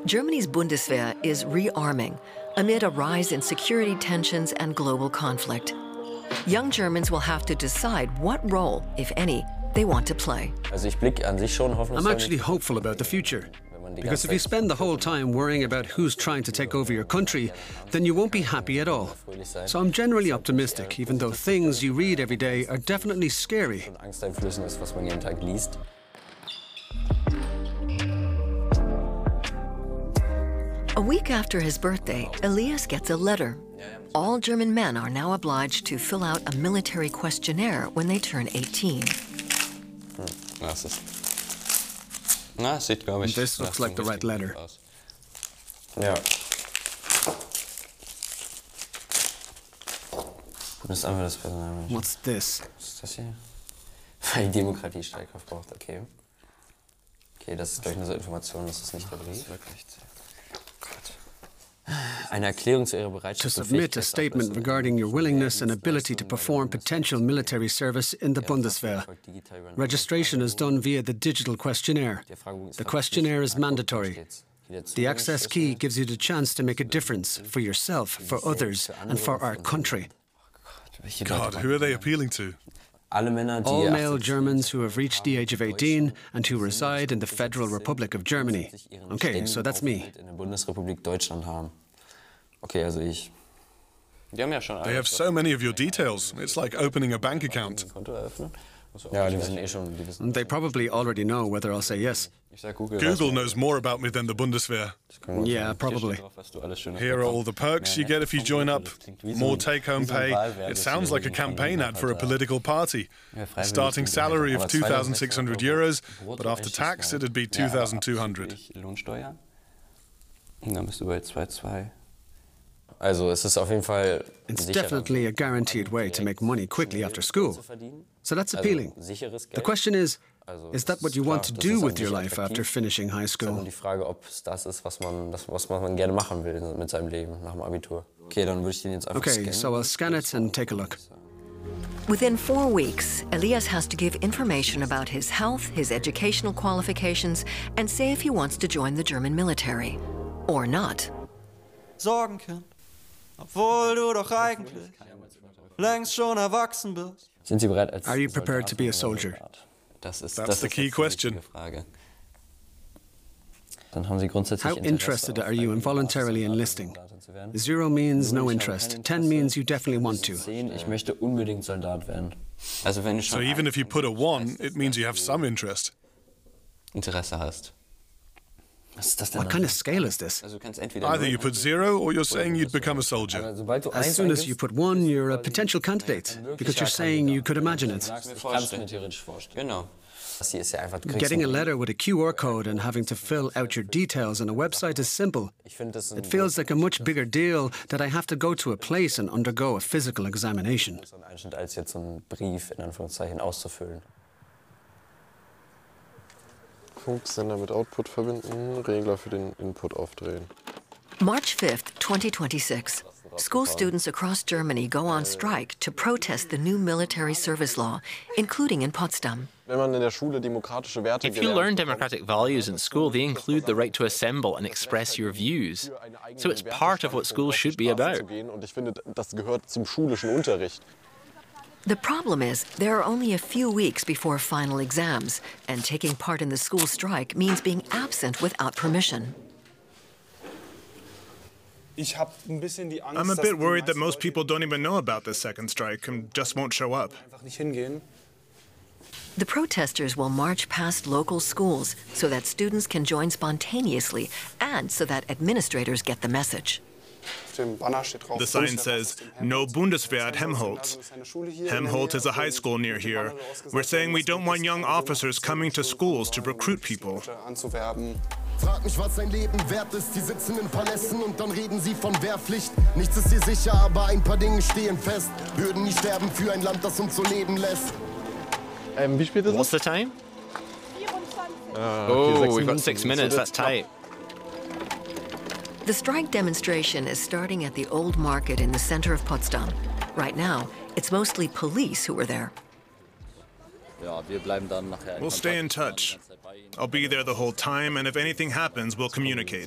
Germany's Bundeswehr is rearming amid a rise in security tensions and global conflict. Young Germans will have to decide what role, if any, they want to play. I'm actually hopeful about the future. Because if you spend the whole time worrying about who's trying to take over your country, then you won't be happy at all. So I'm generally optimistic, even though things you read every day are definitely scary. A week after his birthday, Elias gets a letter. All German men are now obliged to fill out a military questionnaire when they turn 18. This looks like the right letter. Ja. What's this? Was ist das hier? Weil die Demokratie Streitkraft braucht, okay. Okay, das ist, glaube ich, nur so Information, das ist nicht der Brief. Eine Erklärung zu ihrer Bereitschaft. To submit a statement regarding your willingness and ability to perform potential military service in the Bundeswehr. Registration is done via the digital questionnaire. The questionnaire is mandatory. The access key gives you the chance to make a difference for yourself, for others, and for our country. God, who are they appealing to? All male Germans who have reached the age of 18 and who reside in the Federal Republic of Germany. Okay, so that's me. They have so many of your details. It's like opening a bank account. They probably already know whether I'll say yes. Google knows more about me than the Bundeswehr. Yeah, probably. Here are all the perks you get if you join up. More take-home pay. It sounds like a campaign ad for a political party. Starting salary of 2,600 euros, but after tax it'd be 2,200. It's definitely a guaranteed way to make money quickly after school. So that's appealing. The question is that what you want to do with your life after finishing high school? Okay, so I'll scan it and take a look. Within 4 weeks, Elias has to give information about his health, his educational qualifications, and say if he wants to join the German military. Or not. Sorgenkind, obwohl du doch eigentlich längst schon erwachsen bist. Are you prepared to be a soldier? That's the key question. How interested are you in voluntarily enlisting? 0 means no interest. 10 means you definitely want to. So even if you put a 1, it means you have some interest. What kind of scale is this? Either you put 0 or you're saying you'd become a soldier. As soon as you put 1, you're a potential candidate, because you're saying you could imagine it. Getting a letter with a QR code and having to fill out your details on a website is simple. It feels like a much bigger deal that I have to go to a place and undergo a physical examination. Funksender mit Output verbinden, Regler für den Input aufdrehen. March 5th, 2026. School students across Germany go on strike to protest the new military service law, including in Potsdam. If you learn democratic values in school, they include the right to assemble and express your views. So it's part of what schools should be about. The problem is, there are only a few weeks before final exams, and taking part in the school strike means being absent without permission. I'm a bit worried that most people don't even know about this second strike and just won't show up. The protesters will march past local schools so that students can join spontaneously and so that administrators get the message. The sign says, "No Bundeswehr at Helmholtz." Helmholtz is a high school near here. We're saying we don't want young officers coming to schools to recruit people. Frag mich, was sein Leben wert ist. Die sitzen in Palästen und dann reden sie von Wehrpflicht. Nichts ist hier sicher, aber ein paar Dinge stehen fest. Würden nie sterben für ein Land, das uns so leben lässt. Wie spät ist es? What's the time? Oh, we've got 6 minutes. That's tight. The strike demonstration is starting at the Old Market in the center of Potsdam. Right now, it's mostly police who are there. We'll stay in touch. I'll be there the whole time, and if anything happens, we'll communicate.